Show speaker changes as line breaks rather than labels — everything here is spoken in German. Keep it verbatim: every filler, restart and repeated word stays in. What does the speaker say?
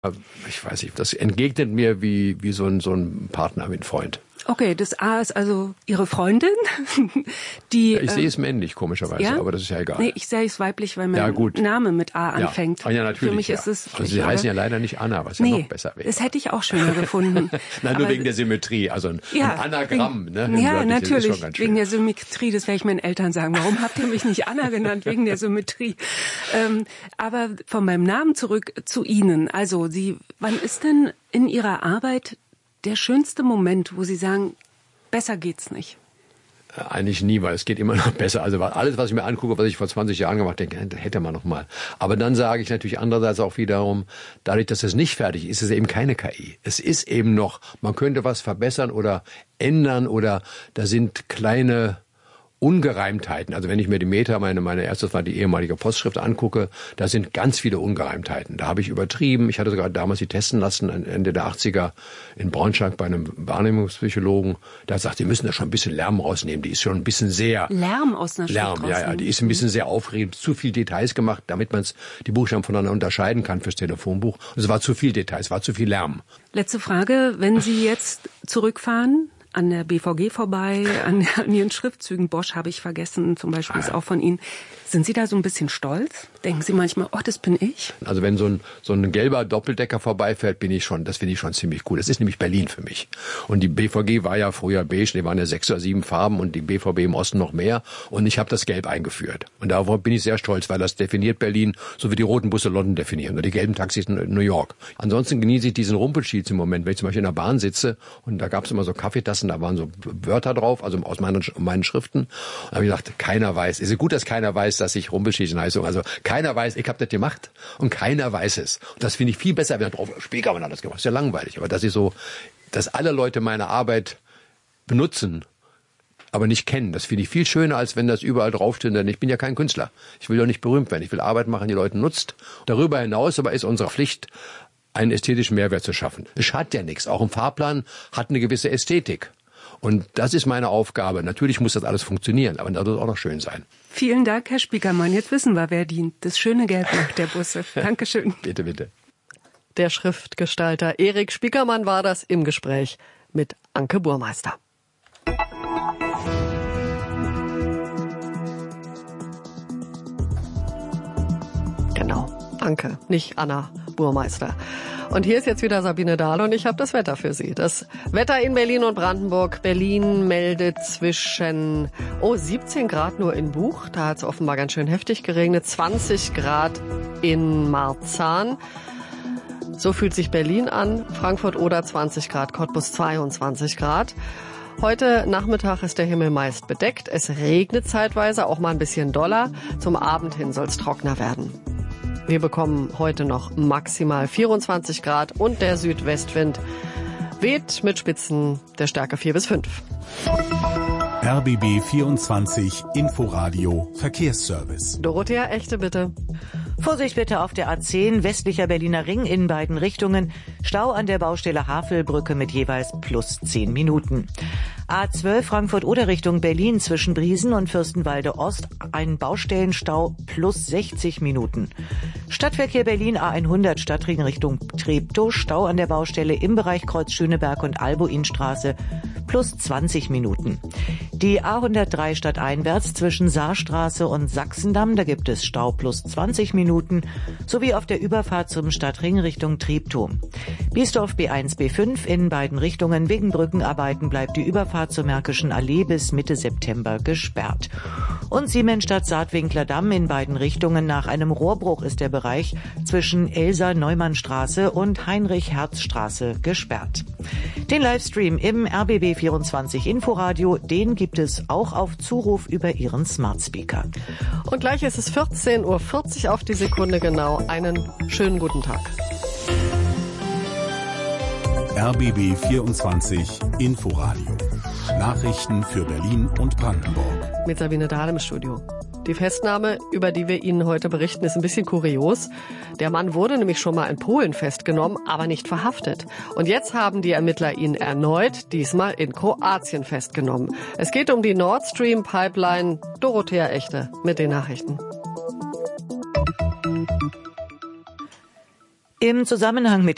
Ich weiß nicht, das entgegnet mir wie, wie so ein, so ein Partner wie ein Freund.
Okay, das A ist also Ihre Freundin, die...
Ja, ich sehe es männlich, komischerweise, ja? Aber das ist ja egal.
Nee, ich sehe es weiblich, weil mein
ja, gut.
Name mit A anfängt.
Ja, ja natürlich.
Für mich
ja.
ist es...
Also Sie heißen ja leider nicht Anna, was
nee,
ja noch besser wäre.
Das hätte ich auch schöner gefunden.
Nein, nur wegen der Symmetrie, also ein,
ja,
ein Anagramm.
Wegen,
ne,
ja, natürlich, wegen der Symmetrie, das werde ich meinen Eltern sagen. Warum habt ihr mich nicht Anna genannt, wegen der Symmetrie? Ähm, aber von meinem Namen zurück zu Ihnen. Also, Sie, wann ist denn in Ihrer Arbeit der schönste Moment, wo Sie sagen, besser geht's nicht?
Eigentlich nie, weil es geht immer noch besser. Also alles, was ich mir angucke, was ich vor zwanzig Jahren gemacht habe, denke, hätte man noch mal. Aber dann sage ich natürlich andererseits auch wiederum, dadurch, dass es nicht fertig ist, ist es eben keine K I. Es ist eben noch, man könnte was verbessern oder ändern oder da sind kleine Ungereimtheiten. Also wenn ich mir die Meta, meine, meine erste war die ehemalige Postschrift angucke, da sind ganz viele Ungereimtheiten. Da habe ich übertrieben. Ich hatte sogar damals die testen lassen, Ende der achtziger in Braunschweig bei einem Wahrnehmungspsychologen. Der hat gesagt, die müssen da schon ein bisschen Lärm rausnehmen. Die ist schon ein bisschen sehr...
Lärm aus einer Schrift
Lärm, ja, ja. Die ist ein bisschen sehr aufregend. Zu viel Details gemacht, damit man die Buchstaben voneinander unterscheiden kann fürs Telefonbuch. Und es war zu viel Details, es war zu viel Lärm.
Letzte Frage. Wenn Sie jetzt zurückfahren... an der B V G vorbei, an, an Ihren Schriftzügen, Bosch habe ich vergessen, zum Beispiel ist auch von Ihnen. Sind Sie da so ein bisschen stolz? Denken Sie manchmal, oh, das bin ich?
Also wenn so ein, so ein gelber Doppeldecker vorbeifährt, bin ich schon, das finde ich schon ziemlich cool. Das ist nämlich Berlin für mich. Und die B V G war ja früher beige, die waren ja sechs oder sieben Farben und die B V B im Osten noch mehr. Und ich habe das Gelb eingeführt. Und darauf bin ich sehr stolz, weil das definiert Berlin, so wie die roten Busse London definieren oder die gelben Taxis in New York. Ansonsten genieße ich diesen Rumpelstilz im Moment, wenn ich zum Beispiel in der Bahn sitze und da gab es immer so Kaffeetassen, da waren so Wörter drauf, also aus meinen, meinen Schriften. Da habe ich gedacht, keiner weiß. Es ist gut, dass keiner weiß, dass ich Rumpelstilzchen heiße. Also keiner weiß, ich habe das gemacht und keiner weiß es. Und das finde ich viel besser, wenn drauf Spiekermann hat das gemacht. Ist ja langweilig. Aber dass ich so, dass alle Leute meine Arbeit benutzen, aber nicht kennen. Das finde ich viel schöner, als wenn das überall draufsteht. Denn ich bin ja kein Künstler. Ich will doch nicht berühmt werden. Ich will Arbeit machen, die Leute nutzt. Darüber hinaus aber ist unsere Pflicht, einen ästhetischen Mehrwert zu schaffen. Es schadet ja nichts. Auch ein Fahrplan hat eine gewisse Ästhetik. Und das ist meine Aufgabe. Natürlich muss das alles funktionieren, aber das soll auch noch schön sein.
Vielen Dank, Herr Spiekermann. Jetzt wissen wir, wer dient. Das schöne Gelb macht der Busse. Dankeschön.
Bitte, bitte.
Der Schriftgestalter Erik Spiekermann war das im Gespräch mit Anke Burmeister. Genau, Anke, nicht Anna Burmeister. Und hier ist jetzt wieder Sabine Dahl und ich habe das Wetter für Sie. Das Wetter in Berlin und Brandenburg. Berlin meldet zwischen oh siebzehn Grad nur in Buch. Da hat es offenbar ganz schön heftig geregnet. zwanzig Grad in Marzahn. So fühlt sich Berlin an. Frankfurt oder zwanzig Grad, Cottbus zweiundzwanzig Grad. Heute Nachmittag ist der Himmel meist bedeckt. Es regnet zeitweise, auch mal ein bisschen doller. Zum Abend hin soll es trockener werden. Wir bekommen heute noch maximal vierundzwanzig Grad und der Südwestwind weht mit Spitzen der Stärke vier bis fünf.
R B B vierundzwanzig Inforadio Verkehrsservice.
Dorothea Echte, bitte.
Vorsicht bitte auf der A zehn, westlicher Berliner Ring in beiden Richtungen. Stau an der Baustelle Havelbrücke mit jeweils plus zehn Minuten. A zwölf Frankfurt-Oder Richtung Berlin zwischen Briesen und Fürstenwalde Ost, ein Baustellenstau plus sechzig Minuten. Stadtverkehr Berlin A hundert Stadtring Richtung Treptow, Stau an der Baustelle im Bereich Kreuz Schöneberg und Albuinstraße plus zwanzig Minuten. Die A hundertdrei stadteinwärts zwischen Saarstraße und Sachsendamm, da gibt es Stau plus zwanzig Minuten, sowie auf der Überfahrt zum Stadtring Richtung Treptow. Biesdorf B eins B fünf in beiden Richtungen, wegen Brückenarbeiten bleibt die Überfahrt zur Märkischen Allee bis Mitte September gesperrt. Und Siemensstadt-Saatwinkler-Damm in beiden Richtungen, nach einem Rohrbruch ist der Bereich zwischen Elsa-Neumannstraße und Heinrich-Herz-Straße gesperrt. Den Livestream im R B B vierundzwanzig Inforadio, den gibt es auch auf Zuruf über Ihren Smart Speaker.
Und gleich ist es vierzehn Uhr vierzig auf die Sekunde genau. Einen schönen guten Tag.
R B B vierundzwanzig Inforadio. Nachrichten für Berlin und Brandenburg.
Mit Sabine Dahl im Studio. Die Festnahme, über die wir Ihnen heute berichten, ist ein bisschen kurios. Der Mann wurde nämlich schon mal in Polen festgenommen, aber nicht verhaftet. Und jetzt haben die Ermittler ihn erneut, diesmal in Kroatien, festgenommen. Es geht um die Nord Stream Pipeline. Dorothea Echte mit den Nachrichten.
Im Zusammenhang mit